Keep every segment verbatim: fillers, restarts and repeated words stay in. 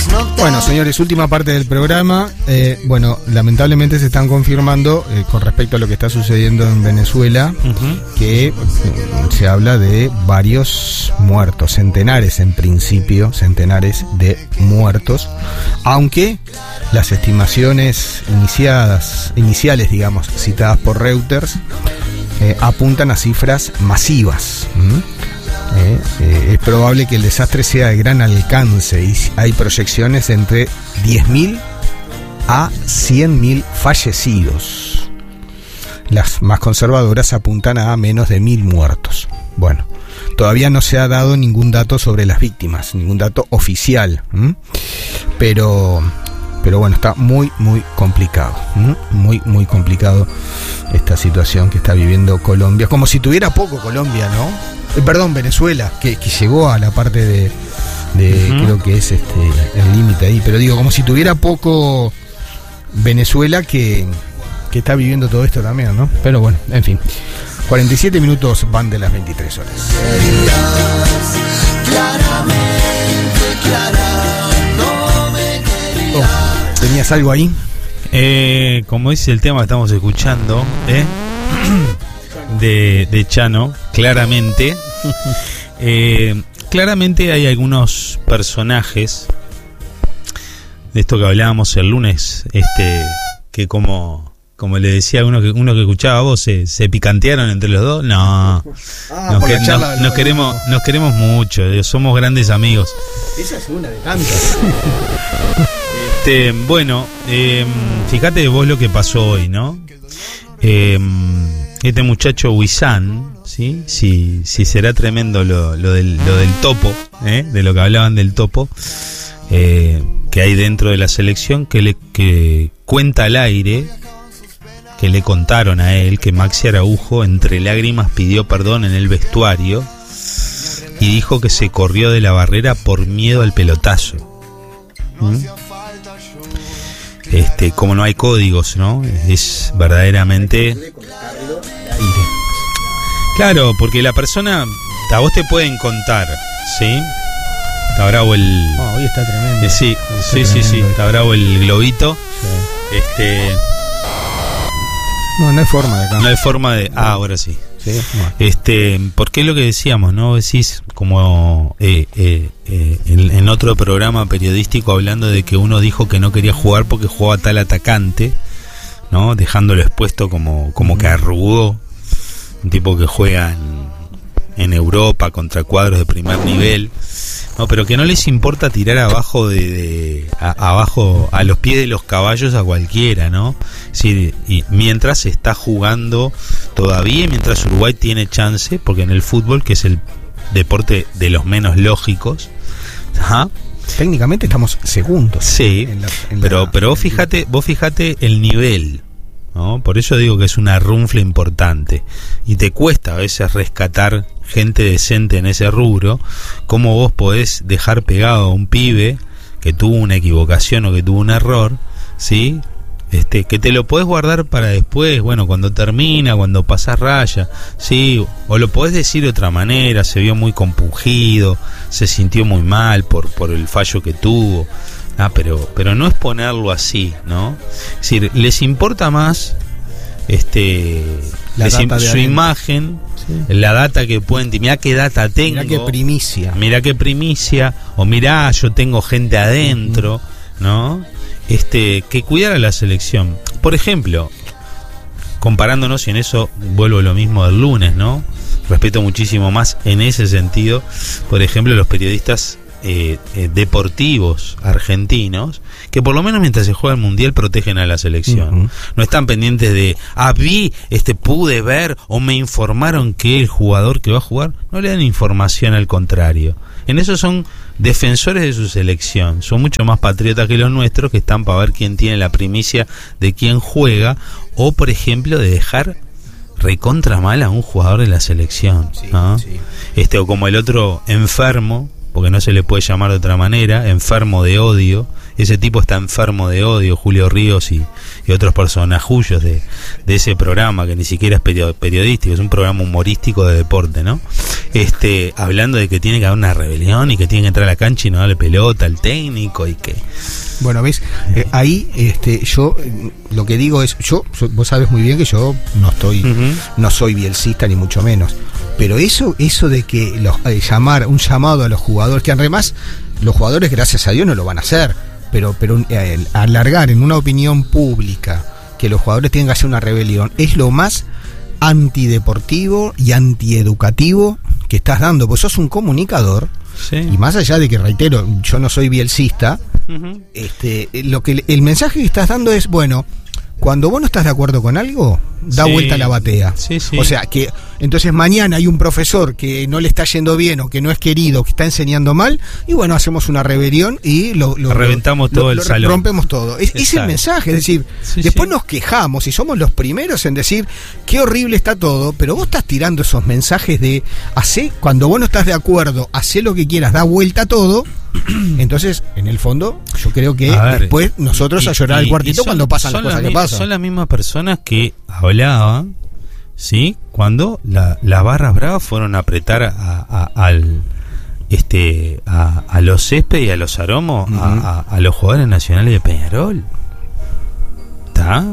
Bueno, señores, última parte del programa. Eh, bueno, lamentablemente se están confirmando eh, con respecto a lo que está sucediendo en Venezuela, uh-huh. que eh, se habla de varios muertos, centenares en principio, centenares de muertos, aunque las estimaciones iniciadas, iniciales, digamos, citadas por Reuters, eh, apuntan a cifras masivas. ¿Mm? Eh, eh, es probable que el desastre sea de gran alcance y hay proyecciones entre diez mil a cien mil fallecidos. Las más conservadoras apuntan a menos de mil muertos. Bueno, todavía no se ha dado ningún dato sobre las víctimas, ningún dato oficial, ¿m? pero pero bueno, está muy muy complicado, ¿m? muy muy complicado esta situación que está viviendo Colombia, como si tuviera poco Colombia, ¿no? Perdón, Venezuela, que, que llegó a la parte de, de uh-huh. creo que es este el límite ahí, pero digo, como si tuviera poco Venezuela que, que está viviendo todo esto también, ¿no? Pero bueno, en fin, cuarenta y siete minutos van de las veintitrés horas. Oh, ¿tenías algo ahí? Eh, como dice el tema que estamos escuchando, ¿eh? De, de Chano, claramente eh, claramente hay algunos personajes de esto que hablábamos el lunes, este que como como le decía uno que uno que escuchaba vos, se, se picantearon entre los dos. No, ah, nos, que, nos, nos queremos nos queremos mucho, somos grandes amigos. Esa es una de tantas. Este, bueno, eh, fíjate vos lo que pasó hoy, ¿no? Eh, Este muchacho Wissam, ¿sí? Si, si será tremendo lo, lo, del, lo del topo, ¿eh? De lo que hablaban del topo, eh, que hay dentro de la selección, que le que cuenta al aire, que le contaron a él que Maxi Araujo entre lágrimas pidió perdón en el vestuario y dijo que se corrió de la barrera por miedo al pelotazo. ¿Mm? Este, como no hay códigos, ¿no? Es verdaderamente... Claro, porque la persona, a vos te pueden contar, ¿sí? Está bravo el... Oh, hoy está tremendo. Eh, sí, está sí, tremendo. sí, sí, está bravo el globito. Sí. Este... No, no hay forma de acá. No hay forma de... Ah, ahora sí. Sí, bueno. Este, porque es lo que decíamos, ¿no? Decís, como eh, eh, eh, en, en otro programa periodístico, hablando de que uno dijo que no quería jugar porque jugaba tal atacante, ¿no? Dejándolo expuesto como, como que arrugó. Un tipo que juega en, en Europa contra cuadros de primer nivel, no, pero que no les importa tirar abajo de, de a, abajo a los pies de los caballos a cualquiera, ¿no? Sí, y mientras se está jugando todavía, mientras Uruguay tiene chance, porque en el fútbol, que es el deporte de los menos lógicos, ¿ah? Técnicamente estamos segundos. Sí, en la, en pero la, pero vos fíjate, vos fíjate el nivel, ¿no? Por eso digo que es una runfla importante y te cuesta a veces rescatar gente decente en ese rubro. ¿Cómo vos podés dejar pegado a un pibe que tuvo una equivocación o que tuvo un error, ¿sí? Este, que te lo podés guardar para después, bueno, cuando termina, cuando pasás raya, ¿sí? O lo podés decir de otra manera, se vio muy compungido, se sintió muy mal por, por el fallo que tuvo. Ah, pero pero no es ponerlo así, ¿no? Es decir, les importa más este la les data im- su imagen, sí. La data que pueden, mirá qué data tengo, mirá qué primicia, mirá qué primicia, o mirá, yo tengo gente adentro, uh-huh. ¿no? Este, que cuidar a la selección. Por ejemplo, comparándonos, y en eso vuelvo a lo mismo del lunes, ¿no? Respeto muchísimo más en ese sentido, por ejemplo, los periodistas Eh, eh, deportivos argentinos que por lo menos mientras se juega el mundial protegen a la selección. Uh-huh. No están pendientes de ah, vi, este pude ver o me informaron que el jugador que va a jugar, no le dan información, al contrario. En eso son defensores de su selección, son mucho más patriotas que los nuestros, que están para ver quién tiene la primicia de quién juega, o por ejemplo de dejar recontra mal a un jugador de la selección, sí, ¿no? Sí. Este, o como el otro enfermo, porque no se le puede llamar de otra manera, enfermo de odio. Ese tipo está enfermo de odio, Julio Ríos y, y otros personajullos de, de ese programa, que ni siquiera es periodístico, es un programa humorístico de deporte, ¿no? Este, hablando de que tiene que haber una rebelión y que tiene que entrar a la cancha y no darle pelota al técnico y que... Bueno, ves, eh, ahí este, yo eh, lo que digo es, yo, yo, vos sabés muy bien que yo no estoy, uh-huh. no soy bielcista ni mucho menos, pero eso, eso de que los, eh, llamar, un llamado a los jugadores, que además los jugadores gracias a Dios no lo van a hacer, pero, pero eh, alargar en una opinión pública que los jugadores tengan que hacer una rebelión es lo más antideportivo y antieducativo que estás dando, pues sos un comunicador. Sí. Y más allá de que, reitero, yo no soy bielcista, uh-huh. este, lo que el mensaje que estás dando es, bueno, cuando vos no estás de acuerdo con algo, da sí. vuelta la batea. Sí, sí. O sea, que entonces mañana hay un profesor que no le está yendo bien o que no es querido, que está enseñando mal, y bueno, hacemos una rebelión y lo, lo reventamos lo, todo el lo, salón. Rompemos todo. Es, es el mensaje, es decir, sí, después sí. nos quejamos y somos los primeros en decir qué horrible está todo, pero vos estás tirando esos mensajes de hacé, cuando vos no estás de acuerdo, hacé lo que quieras, da vuelta todo. Entonces, en el fondo, yo creo que ver, después nosotros y, a llorar y, al cuartito son, cuando pasan las cosas la, que pasan. Son las mismas personas que hablaban, ¿sí? Cuando la, las barras bravas fueron a apretar a, a, al este a, a los Césped y a los Aromos, uh-huh. a, a, a los jugadores nacionales de Peñarol. ¿Está?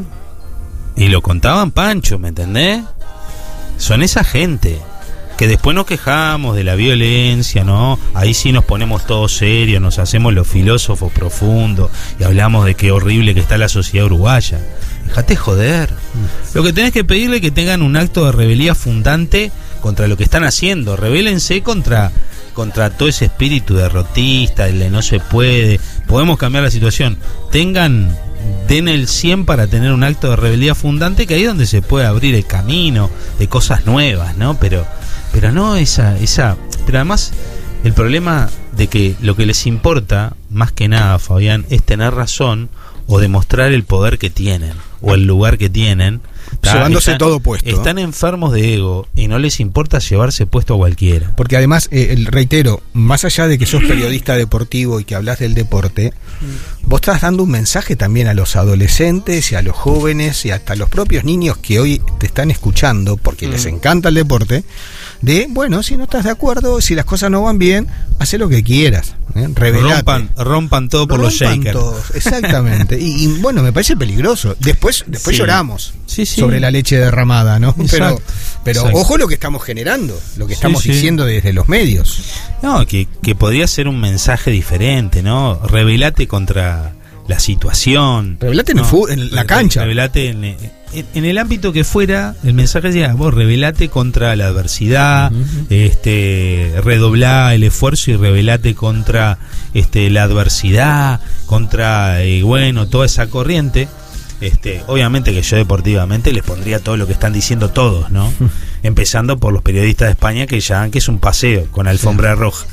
Y lo contaban Pancho, ¿me entendés? Son esa gente que después nos quejamos de la violencia, ¿no? Ahí sí nos ponemos todos serios, nos hacemos los filósofos profundos y hablamos de qué horrible que está la sociedad uruguaya. Déjate joder. Lo que tenés que pedirle es que tengan un acto de rebeldía fundante contra lo que están haciendo. Rebélense contra, contra todo ese espíritu derrotista, el de no se puede, podemos cambiar la situación. Tengan, den el cien para tener un acto de rebeldía fundante, que ahí es donde se puede abrir el camino de cosas nuevas, ¿no? Pero Pero no esa, esa, pero además el problema de que lo que les importa, más que nada, Fabián, es tener razón o demostrar el poder que tienen, o el lugar que tienen. Llevándose están, todo puesto. Están enfermos de ego y no les importa llevarse puesto a cualquiera. Porque además, eh, reitero, más allá de que sos periodista deportivo y que hablas del deporte, vos estás dando un mensaje también a los adolescentes y a los jóvenes y hasta a los propios niños que hoy te están escuchando porque mm. les encanta el deporte, de, bueno, si no estás de acuerdo, si las cosas no van bien, haz lo que quieras, ¿eh? Rebelate. Rompan, rompan todo por rompan los shakers. Todos, exactamente. y, y bueno, me parece peligroso. Después, después sí. lloramos sí, sí. sobre la leche derramada, ¿no? Exacto. Pero, pero Exacto. ojo lo que estamos generando, lo que estamos sí, sí. diciendo desde los medios. No, que, que podría ser un mensaje diferente, ¿no? Rebelate contra la situación. Rebelate ¿no? en, el fútbol, en la cancha. Rebelate en, en, en el ámbito que fuera, el mensaje decía, vos rebelate contra la adversidad, uh-huh. este, redoblá el esfuerzo y rebelate contra este, la adversidad, contra, eh, bueno, toda esa corriente. Este, obviamente que yo deportivamente les pondría todo lo que están diciendo todos, ¿no? Empezando por los periodistas de España que ya que es un paseo con alfombra sí. roja.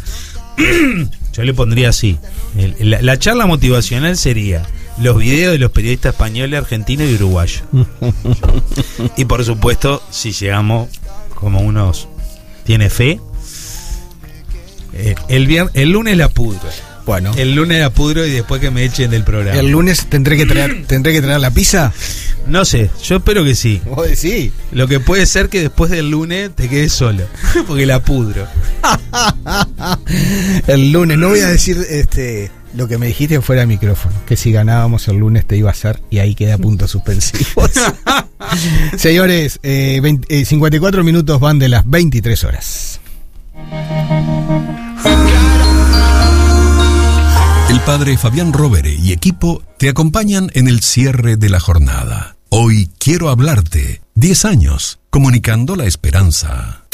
Yo le pondría así. El, la, la charla motivacional sería los videos de los periodistas españoles, argentinos y uruguayos. Y por supuesto, si llegamos como unos tiene fe, eh, el, vier, el lunes la pudro. Bueno. El lunes la pudro y después que me echen del programa. ¿El lunes tendré que traer tendré que traer la pizza? No sé, yo espero que sí. ¿Vos decís? Lo que puede ser que después del lunes te quedes solo, porque la pudro. El lunes, no voy a decir este lo que me dijiste fuera de micrófono, que si ganábamos el lunes te iba a hacer, y ahí queda puntos suspensivos. Señores, eh, veinte, eh, cincuenta y cuatro minutos van de las veintitrés horas. El padre Fabián Rovere y equipo te acompañan en el cierre de la jornada. Hoy quiero hablarte. diez años, comunicando la esperanza.